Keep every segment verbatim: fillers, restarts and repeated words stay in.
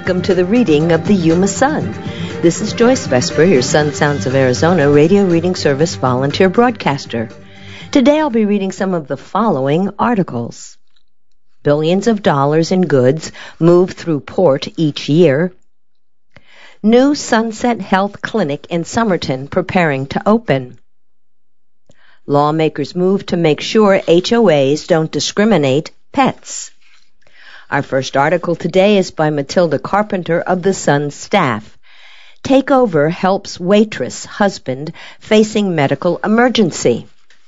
welcome to the reading of the Yuma Sun. This is Joyce Vesper, your Sun Sounds of Arizona radio reading service volunteer broadcaster. Today I'll be reading some of the following articles. Billions of dollars in goods move through port each year. New Sunset Health Clinic in Somerton preparing to open. Lawmakers move to make sure H O As don't discriminate pets. Our first article today is by Matilda Carpenter of the Sun staff. Takeover helps waitress husband facing medical emergency.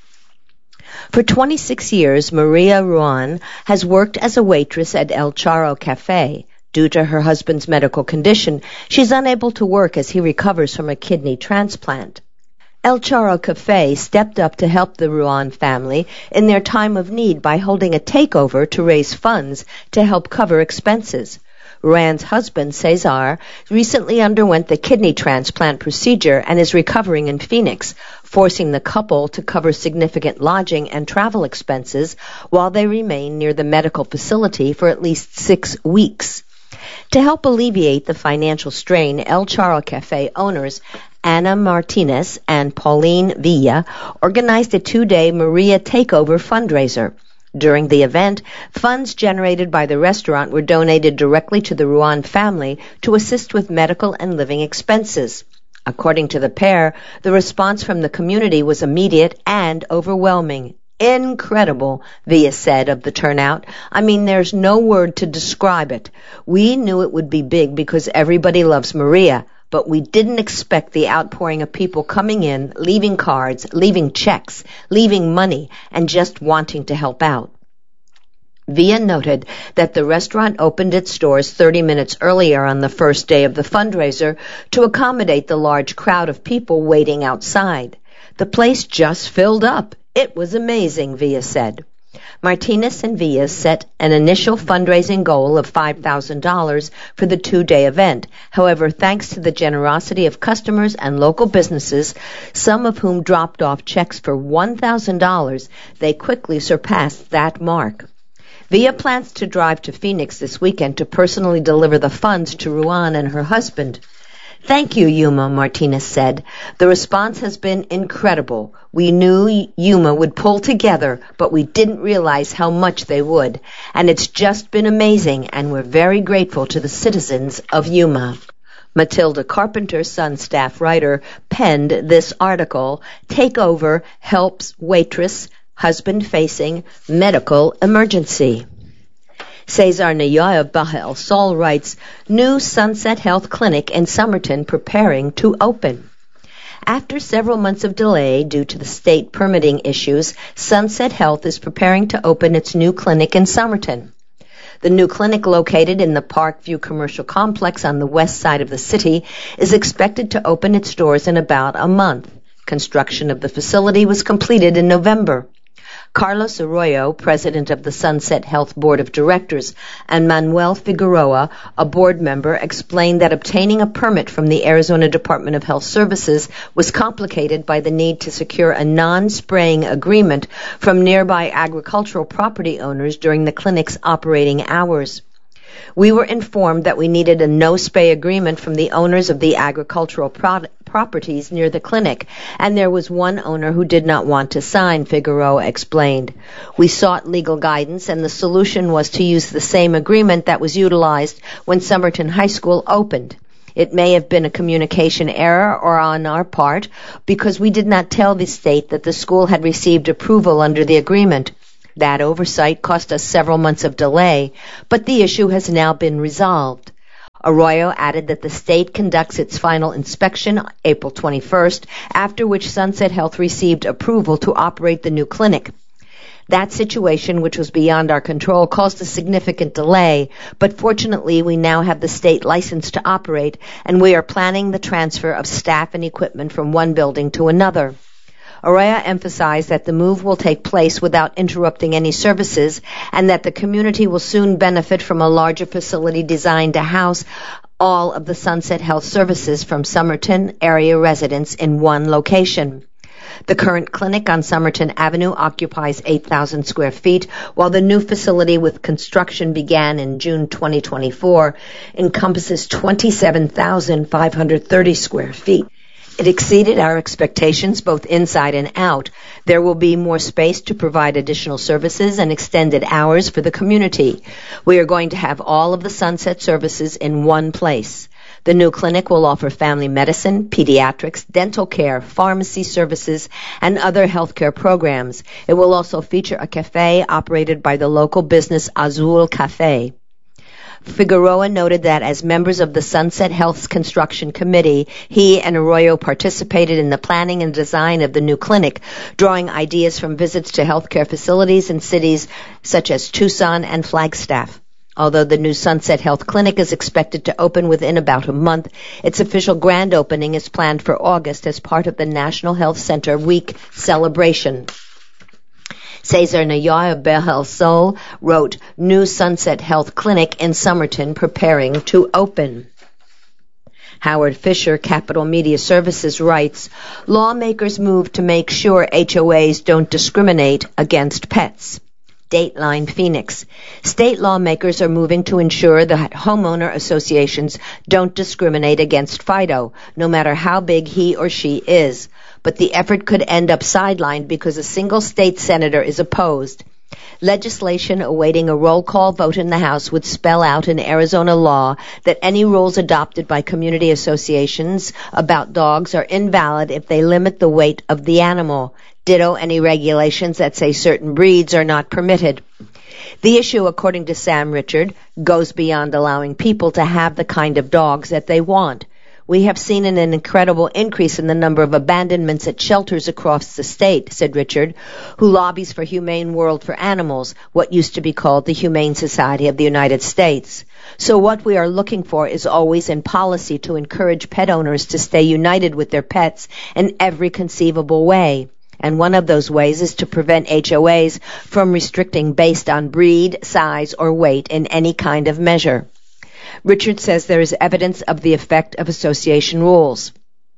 For twenty-six years, Maria Ruan has worked as a waitress at El Charro Cafe. Due to her husband's medical condition, she's unable to work as he recovers from a kidney transplant. El Charro Cafe stepped up to help the Ruan family in their time of need by holding a takeover to raise funds to help cover expenses. Ruan's husband, Cesar, recently underwent the kidney transplant procedure and is recovering in Phoenix, forcing the couple to cover significant lodging and travel expenses while they remain near the medical facility for at least six weeks. To help alleviate the financial strain, El Charro Cafe owners Ana Martinez and Pauline Villa organized a two-day Maria Takeover fundraiser. During the event, funds generated by the restaurant were donated directly to the Ruan family to assist with medical and living expenses. According to the pair, the response from the community was immediate and overwhelming. Incredible, Villa said of the turnout. I mean, there's no word to describe it. We knew it would be big because everybody loves Maria, but we didn't expect the outpouring of people coming in, leaving cards, leaving checks, leaving money, and just wanting to help out. Villa noted that the restaurant opened its doors thirty minutes earlier on the first day of the fundraiser to accommodate the large crowd of people waiting outside. The place just filled up. It was amazing, Villa said. Martinez and Villa set an initial fundraising goal of five thousand dollars for the two-day event. However, thanks to the generosity of customers and local businesses, some of whom dropped off checks for one thousand dollars, they quickly surpassed that mark. Villa plans to drive to Phoenix this weekend to personally deliver the funds to Ruan and her husband. Thank you, Yuma, Martinez said. The response has been incredible. We knew Yuma would pull together, but we didn't realize how much they would. And it's just been amazing, and we're very grateful to the citizens of Yuma. Matilda Carpenter, Sun staff writer, penned this article, Takeover Helps Waitress Husband Facing Medical Emergency. Cesar Naya of Baja El Sol writes, New Sunset Health Clinic in Somerton preparing to open. After several months of delay due to the state permitting issues, Sunset Health is preparing to open its new clinic in Somerton. The new clinic, located in the Parkview Commercial Complex on the west side of the city, is expected to open its doors in about a month. Construction of the facility was completed in November. Carlos Arroyo, president of the Sunset Health Board of Directors, and Manuel Figueroa, a board member, explained that obtaining a permit from the Arizona Department of Health Services was complicated by the need to secure a non-spraying agreement from nearby agricultural property owners during the clinic's operating hours. We were informed that we needed a no-spray agreement from the owners of the agricultural pro- properties near the clinic, and there was one owner who did not want to sign, Figueroa explained. We sought legal guidance, and the solution was to use the same agreement that was utilized when Somerton High School opened. It may have been a communication error or on our part, because we did not tell the state that the school had received approval under the agreement. That oversight cost us several months of delay, but the issue has now been resolved. Arroyo added that the state conducts its final inspection April twenty-first, after which Sunset Health received approval to operate the new clinic. That situation, which was beyond our control, caused a significant delay, but fortunately we now have the state license to operate, and we are planning the transfer of staff and equipment from one building to another. Arroyo emphasized that the move will take place without interrupting any services and that the community will soon benefit from a larger facility designed to house all of the Sunset Health services from Somerton area residents in one location. The current clinic on Somerton Avenue occupies eight thousand square feet, while the new facility, with construction began in June twenty twenty-four, encompasses twenty-seven thousand five hundred thirty square feet. It exceeded our expectations both inside and out. There will be more space to provide additional services and extended hours for the community. We are going to have all of the Sunset services in one place. The new clinic will offer family medicine, pediatrics, dental care, pharmacy services, and other healthcare programs. It will also feature a cafe operated by the local business Azul Cafe. Figueroa noted that as members of the Sunset Health's construction committee, he and Arroyo participated in the planning and design of the new clinic, drawing ideas from visits to healthcare facilities in cities such as Tucson and Flagstaff. Although the new Sunset Health Clinic is expected to open within about a month, its official grand opening is planned for August as part of the National Health Center Week celebration. Cesar Nayar Behel Sol wrote, New Sunset Health Clinic in Somerton preparing to open. Howard Fisher, Capital Media Services, writes, lawmakers move to make sure H O As don't discriminate against pets. Dateline Phoenix. State lawmakers are moving to ensure that homeowner associations don't discriminate against Fido, no matter how big he or she is. But the effort could end up sidelined because a single state senator is opposed. Legislation awaiting a roll call vote in the House would spell out in Arizona law that any rules adopted by community associations about dogs are invalid if they limit the weight of the animal. Ditto any regulations that say certain breeds are not permitted. The issue, according to Sam Richard, goes beyond allowing people to have the kind of dogs that they want. We have seen an incredible increase in the number of abandonments at shelters across the state, said Richard, who lobbies for Humane World for Animals, what used to be called the Humane Society of the United States. So what we are looking for is always in policy to encourage pet owners to stay united with their pets in every conceivable way. And one of those ways is to prevent H O As from restricting based on breed, size, or weight in any kind of measure. Richard says there is evidence of the effect of association rules.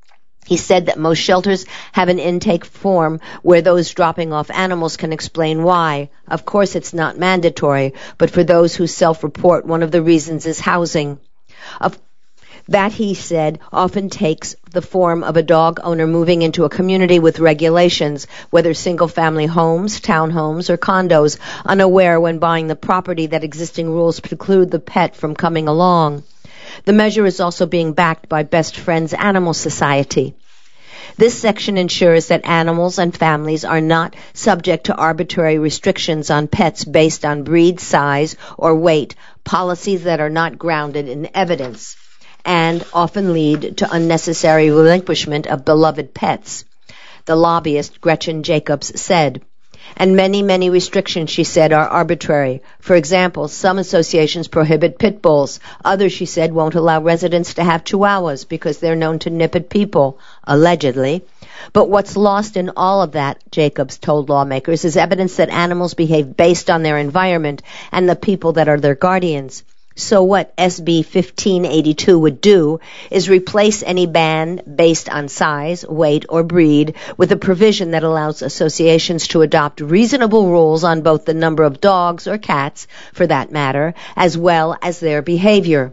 He said that most shelters have an intake form where those dropping off animals can explain why. Of course, it's not mandatory, but for those who self-report, one of the reasons is housing. Of That, he said, often takes the form of a dog owner moving into a community with regulations, whether single-family homes, townhomes, or condos, unaware when buying the property that existing rules preclude the pet from coming along. The measure is also being backed by Best Friends Animal Society. This section ensures that animals and families are not subject to arbitrary restrictions on pets based on breed, size, or weight, policies that are not grounded in evidence, and often lead to unnecessary relinquishment of beloved pets, the lobbyist Gretchen Jacobs said. And many, many restrictions, she said, are arbitrary. For example, some associations prohibit pit bulls. Others, she said, won't allow residents to have chihuahuas because they're known to nip at people, allegedly. But what's lost in all of that, Jacobs told lawmakers, is evidence that animals behave based on their environment and the people that are their guardians. So what S B fifteen eighty-two would do is replace any ban based on size, weight, or breed with a provision that allows associations to adopt reasonable rules on both the number of dogs or cats, for that matter, as well as their behavior.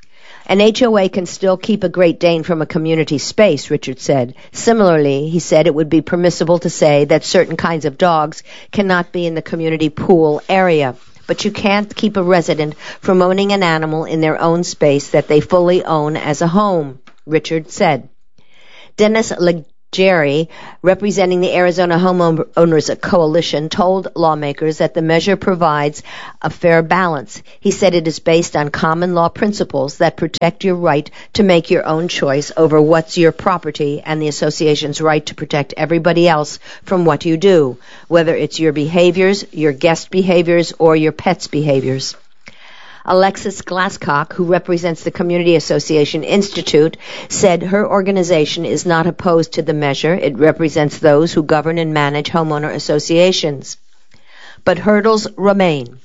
An H O A can still keep a Great Dane from a community space, Richard said. Similarly, he said it would be permissible to say that certain kinds of dogs cannot be in the community pool area. But you can't keep a resident from owning an animal in their own space that they fully own as a home, Richard said. Dennis Legere, representing the Arizona Homeowners Coalition, told lawmakers that the measure provides a fair balance. He said it is based on common law principles that protect your right to make your own choice over what's your property and the association's right to protect everybody else from what you do, whether it's your behaviors, your guest behaviors, or your pet's behaviors. Alexis Glasscock, who represents the Community Association Institute, said her organization is not opposed to the measure. It represents those who govern and manage homeowner associations. But hurdles remain.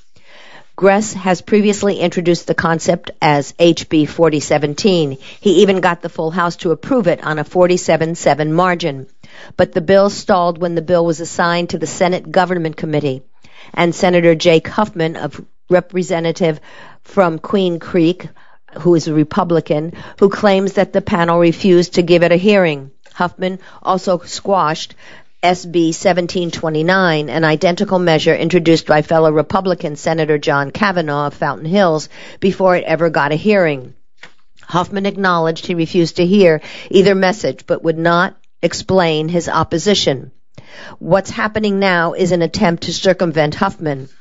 Gress has previously introduced the concept as H B forty seventeen. He even got the full House to approve it on a forty-seven seven margin. But the bill stalled when the bill was assigned to the Senate Government Committee, and Senator Jake Huffman, a representative from Queen Creek, who is a Republican, who claims that the panel refused to give it a hearing. Huffman also squashed S B seventeen twenty-nine, an identical measure introduced by fellow Republican Senator John Kavanaugh of Fountain Hills, before it ever got a hearing. Huffman acknowledged he refused to hear either message, but would not explain his opposition. What's happening now is an attempt to circumvent Huffman.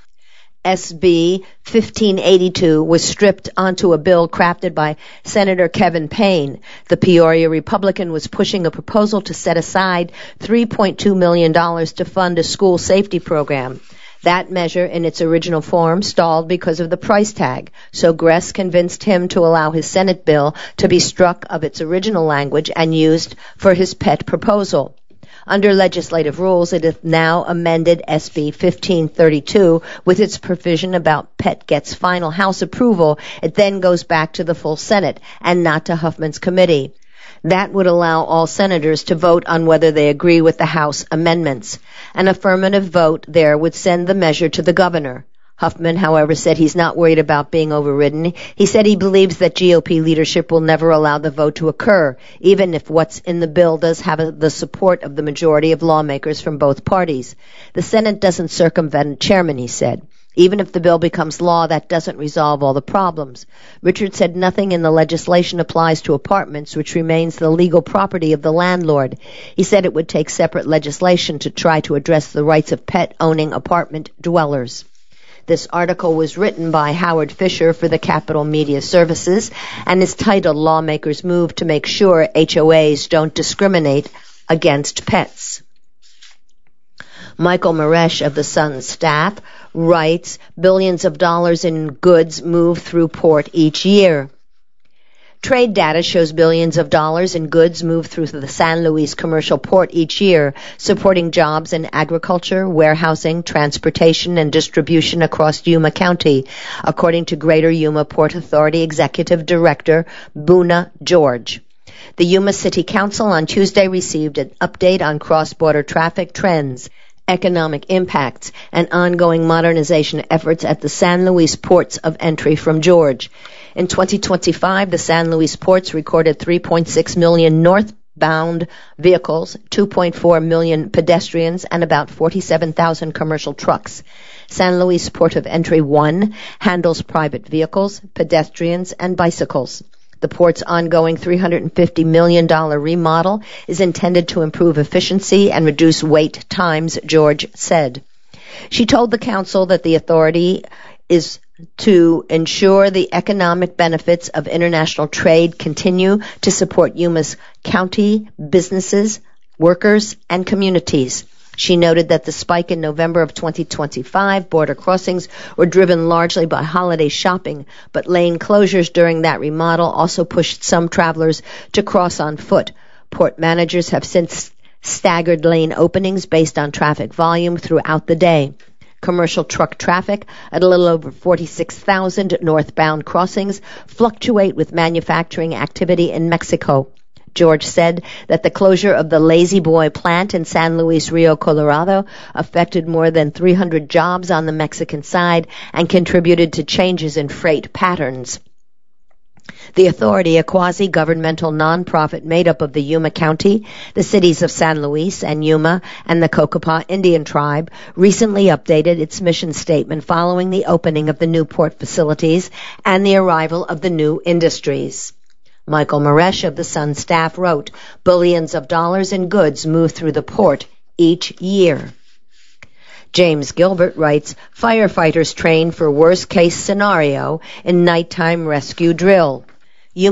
S B fifteen eighty-two was stripped onto a bill crafted by Senator Kevin Payne. The Peoria Republican was pushing a proposal to set aside three point two million dollars to fund a school safety program. That measure, in its original form, stalled because of the price tag, so Gress convinced him to allow his Senate bill to be struck of its original language and used for his pet proposal. Under legislative rules, it has now amended S B fifteen thirty-two with its provision about pet gets final House approval. It then goes back to the full Senate and not to Huffman's committee. That would allow all senators to vote on whether they agree with the House amendments. An affirmative vote there would send the measure to the governor. Huffman, however, said he's not worried about being overridden. He said he believes that G O P leadership will never allow the vote to occur, even if what's in the bill does have a, the support of the majority of lawmakers from both parties. The Senate doesn't circumvent a chairman, he said. Even if the bill becomes law, that doesn't resolve all the problems. Richard said nothing in the legislation applies to apartments, which remains the legal property of the landlord. He said it would take separate legislation to try to address the rights of pet-owning apartment dwellers. This article was written by Howard Fisher for the Capitol Media Services and is titled Lawmakers Move to Make Sure H O As Don't Discriminate Against Pets. Michael Maresh of the Sun staff writes, billions of dollars in goods move through port each year. Trade data shows billions of dollars in goods move through the San Luis commercial port each year, supporting jobs in agriculture, warehousing, transportation, and distribution across Yuma County, according to Greater Yuma Port Authority Executive Director Boona George. The Yuma City Council on Tuesday received an update on cross-border traffic trends, economic impacts, and ongoing modernization efforts at the San Luis ports of entry from George. In twenty twenty-five, the San Luis ports recorded three point six million northbound vehicles, two point four million pedestrians, and about forty-seven thousand commercial trucks. San Luis Port of Entry one handles private vehicles, pedestrians, and bicycles. The port's ongoing three hundred fifty million dollars remodel is intended to improve efficiency and reduce wait times, George said. She told the council that the authority is to ensure the economic benefits of international trade continue to support Yuma's county, businesses, workers, and communities. She noted that the spike in November of twenty twenty-five border crossings were driven largely by holiday shopping, but lane closures during that remodel also pushed some travelers to cross on foot. Port managers have since staggered lane openings based on traffic volume throughout the day. Commercial truck traffic at a little over forty-six thousand northbound crossings fluctuate with manufacturing activity in Mexico. George said that the closure of the Lazy Boy plant in San Luis Rio, Colorado, affected more than three hundred jobs on the Mexican side and contributed to changes in freight patterns. The authority, a quasi-governmental nonprofit made up of the Yuma County, the cities of San Luis and Yuma, and the Cocopah Indian Tribe, recently updated its mission statement following the opening of the new port facilities and the arrival of the new industries. Michael Maresh of the Sun staff wrote, billions of dollars in goods move through the port each year. James Gilbert writes, firefighters train for worst-case scenario in nighttime rescue drill.